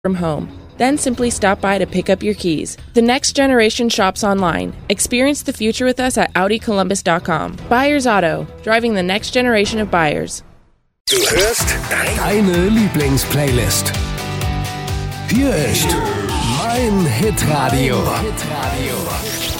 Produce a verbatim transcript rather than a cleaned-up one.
from home. Then simply stop by to pick up your keys. The next generation shops online. Experience the future with us at Audi Columbus dot com. Buyers Auto. Driving the next generation of buyers. Du hörst deine Lieblingsplaylist. Hier ist mein Hitradio. Hitradio.